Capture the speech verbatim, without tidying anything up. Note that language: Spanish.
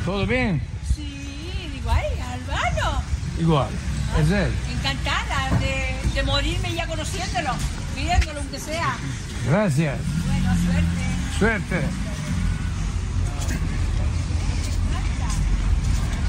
¿Todo bien? Sí, igual, Albano. Igual, es él. Encantada de, de morirme ya conociéndolo, viéndolo aunque sea. Gracias. Bueno, suerte. Suerte.